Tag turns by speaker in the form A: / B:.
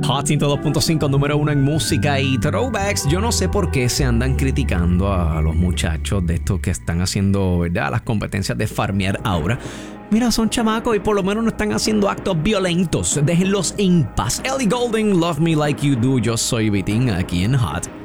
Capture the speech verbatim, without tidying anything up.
A: Hot ciento dos punto cinco, número uno en música y throwbacks. Yo no sé por qué se andan criticando a los muchachos de estos que están haciendo, ¿verdad?, las competencias de farmear aura. Mira, son chamacos y por lo menos no están haciendo actos violentos. Déjenlos en paz. Ellie Goulding, Love Me Like You Do. Yo soy Vitín aquí en Hot.